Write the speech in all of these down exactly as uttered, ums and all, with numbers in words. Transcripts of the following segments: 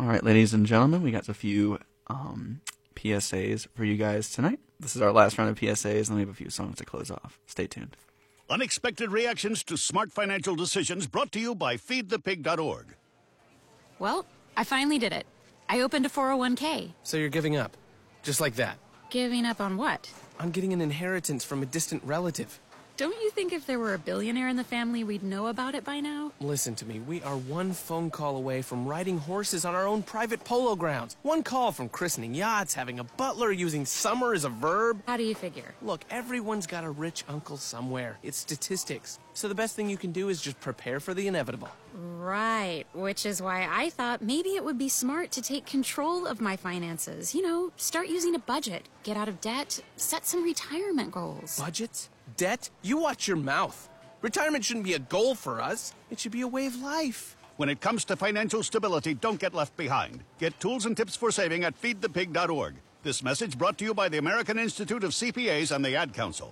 right, ladies and gentlemen, we got a few um, P S As for you guys tonight. This is our last round of P S As, and we have a few songs to close off. Stay tuned. Unexpected reactions to smart financial decisions brought to you by feed the pig dot org. Well, I finally did it. I opened a four oh one k. So you're giving up? Just like that? Giving up on what? On getting an inheritance from a distant relative. Don't you think if there were a billionaire in the family, we'd know about it by now? Listen to me. We are one phone call away from riding horses on our own private polo grounds. One call from christening yachts, having a butler, using summer as a verb. How do you figure? Look, everyone's got a rich uncle somewhere. It's statistics. So the best thing you can do is just prepare for the inevitable. Right, which is why I thought maybe it would be smart to take control of my finances. You know, start using a budget, get out of debt, set some retirement goals. Budgets? Debt? You watch your mouth. Retirement shouldn't be a goal for us. It should be a way of life. When it comes to financial stability, don't get left behind. Get tools and tips for saving at feed the pig dot org. This message brought to you by the American Institute of C P As and the Ad Council.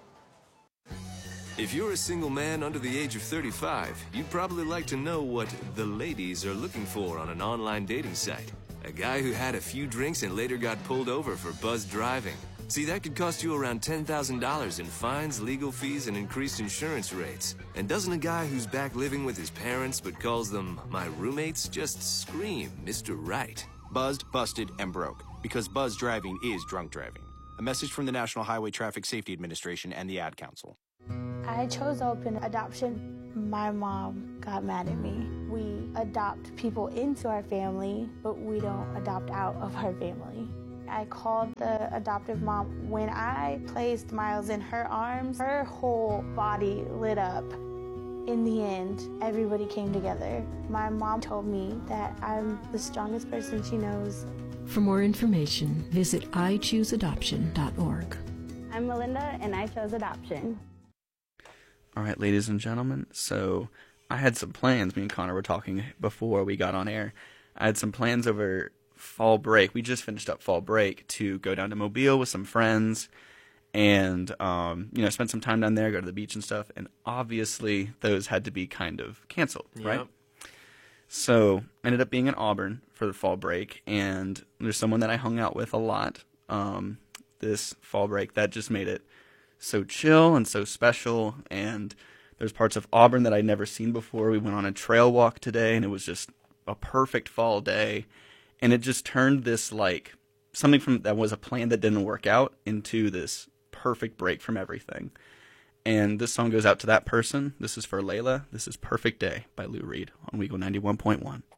If you're a single man under the age of thirty-five, you'd probably like to know what the ladies are looking for on an online dating site. A guy who had a few drinks and later got pulled over for buzzed driving. See, that could cost you around ten thousand dollars in fines, legal fees, and increased insurance rates. And doesn't a guy who's back living with his parents but calls them my roommates just scream Mister Right? Buzzed, busted, and broke. Because buzzed driving is drunk driving. A message from the National Highway Traffic Safety Administration and the Ad Council. I chose open adoption. My mom got mad at me. We adopt people into our family, but we don't adopt out of our family. I called the adoptive mom. When I placed Miles in her arms, her whole body lit up. In the end, everybody came together. My mom told me that I'm the strongest person she knows. For more information, visit i choose adoption dot org. I'm Melinda, and I chose adoption. All right, ladies and gentlemen, so I had some plans. Me and Connor were talking before we got on air. I had some plans over fall break. We just finished up fall break to go down to Mobile with some friends and, um, you know, spend some time down there, go to the beach and stuff. And obviously those had to be kind of canceled, Yep. right? So I ended up being in Auburn for the fall break, and there's someone that I hung out with a lot um, this fall break that just made it so chill and so special. And there's parts of Auburn that I'd never seen before. We went on a trail walk today, and it was just a perfect fall day. And it just turned this, like, something from that was a plan that didn't work out into this perfect break from everything. And this song goes out to that person. This is for Layla. This is Perfect Day by Lou Reed on Weagle ninety-one point one.